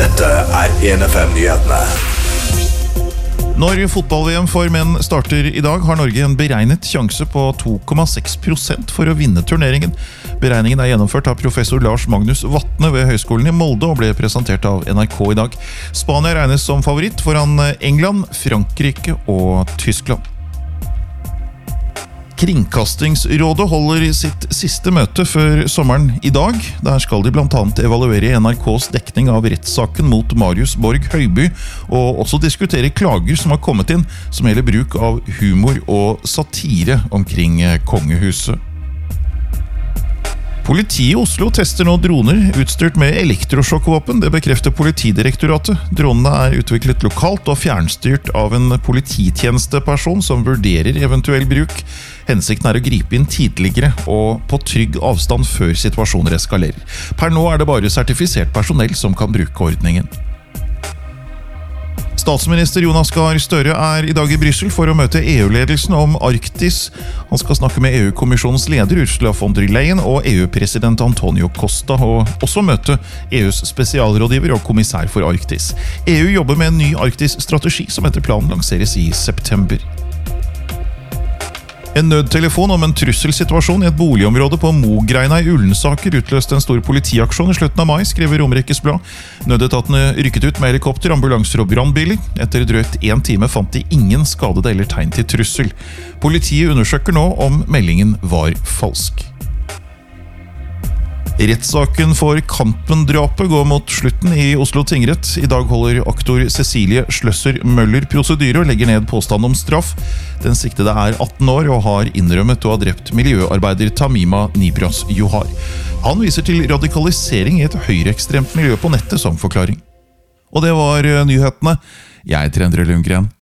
Dette 1FM-nyhetene. Når fotball-VM for menn starter i dag, har Norge en beregnet sjanse på 2,6% for å vinne turneringen. Beregningen er gjennomført av professor Lars Magnus Vatne ved Høgskolen i Molde og ble presentert av NRK i dag. Spania regnes som favoritt foran England, Frankrike og Tyskland. Kringkastingsrådet holder sitt siste møte før sommeren i dag. Der skal de blant annet evaluere NRKs dekning av rettssaken mot Marius Borg Høiby, og også diskutere klager som har kommet inn som gjelder bruk av humor og satire omkring kongehuset. Politiet i Oslo tester nå droner utstyrt med elektrosjokkvåpen, det bekrefter Politidirektoratet. Dronene er utviklet lokalt og fjernstyrt av en polititjenesteperson som vurderer eventuell bruk. Hensikten er å gripe inn tidligere og på trygg avstand før situasjoner eskalerer. Per nå er det bare sertifisert personell som kan bruke ordningen. Statsminister Jonas Gahr Støre er i dag i Brussel for å møte EU-ledelsen om Arktis. Han skal snakke med EU-kommisjonens leder Ursula von der Leyen og EU-president Antonio Costa, og også møte EUs spesialrådgiver og kommissær for Arktis. EU jobber med en ny Arktis-strategi som etter planen lanseres i september. En nødtelefon om en trusselsituasjon i et boligområde på Mogreina i Ullensaker utløste en stor politiaksjon i slutten av mai, skriver Romerikes Blad. Nødetatene rykket ut med helikopter, ambulanser og brannbiler. Etter drøyt 1 time fant de ingen skadede eller tegn til trussel. Politiet undersøker nå om meldingen var falsk. Rettssaken for Kampen-drapet går mot slutten i Oslo tingrett. I dag holder aktor Cecilie Schløsser Møller prosedyre og legger ned påstand om straff. Den siktede er 18 år og har innrømmet å ha drept miljøarbeider Tamima Nibras Johar. Han viser til radikalisering i et høyreekstremt miljø på nettet som forklaring. Og det var nyhetene. Jeg heter Endre Lundgren.